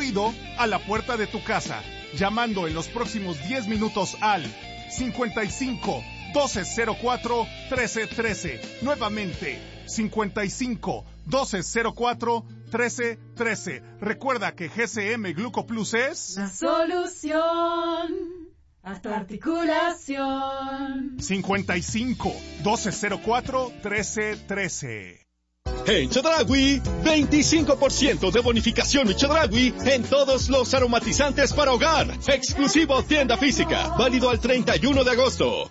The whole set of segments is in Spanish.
ruido a la puerta de tu casa, llamando en los próximos 10 minutos al 55 1204 1313. Nuevamente, 55 1204 1313. Recuerda que GCM Glucoplus es la solución a tu articulación. 55 1204 1313. En Chedraui, 25% de bonificación Chedraui en todos los aromatizantes para hogar. Exclusivo tienda física, válido al 31 de agosto.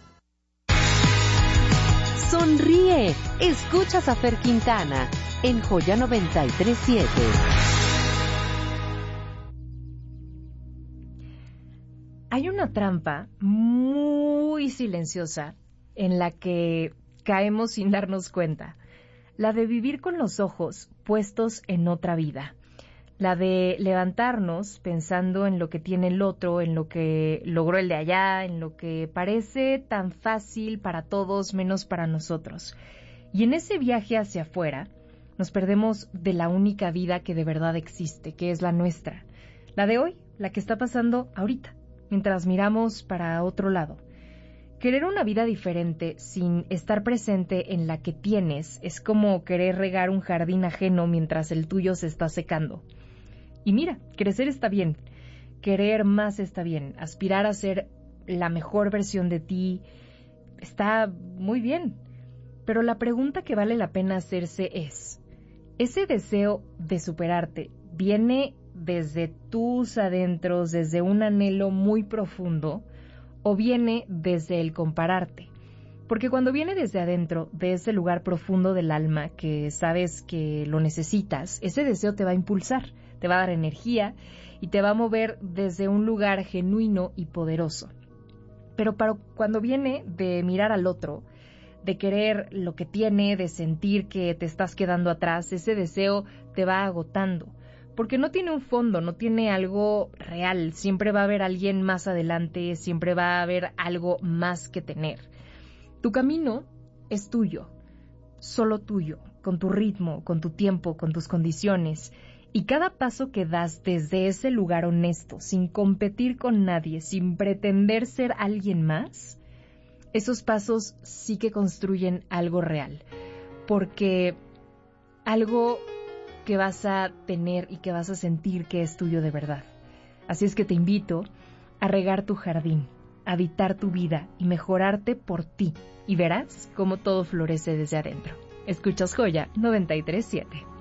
Sonríe, escuchas a Fer Quintana en Joya 93.7. Hay una trampa muy silenciosa en la que caemos sin darnos cuenta. La de vivir con los ojos puestos en otra vida. La de levantarnos pensando en lo que tiene el otro, en lo que logró el de allá, en lo que parece tan fácil para todos menos para nosotros. Y en ese viaje hacia afuera nos perdemos de la única vida que de verdad existe, que es la nuestra. La de hoy, la que está pasando ahorita, mientras miramos para otro lado. Querer una vida diferente sin estar presente en la que tienes es como querer regar un jardín ajeno mientras el tuyo se está secando. Y mira, crecer está bien, querer más está bien, aspirar a ser la mejor versión de ti está muy bien. Pero la pregunta que vale la pena hacerse es, ¿ese deseo de superarte viene desde tus adentros, desde un anhelo muy profundo, o viene desde el compararte? Porque cuando viene desde adentro, de ese lugar profundo del alma que sabes que lo necesitas, ese deseo te va a impulsar, te va a dar energía y te va a mover desde un lugar genuino y poderoso. Pero cuando viene de mirar al otro, de querer lo que tiene, de sentir que te estás quedando atrás, ese deseo te va agotando. Porque no tiene un fondo, no tiene algo real. Siempre va a haber alguien más adelante, siempre va a haber algo más que tener. Tu camino es tuyo, solo tuyo, con tu ritmo, con tu tiempo, con tus condiciones. Y cada paso que das desde ese lugar honesto, sin competir con nadie, sin pretender ser alguien más, esos pasos sí que construyen algo real. Porque algo que vas a tener y que vas a sentir que es tuyo de verdad. Así es que te invito a regar tu jardín, a habitar tu vida y mejorarte por ti. Y verás cómo todo florece desde adentro. Escuchas Joya 93.7.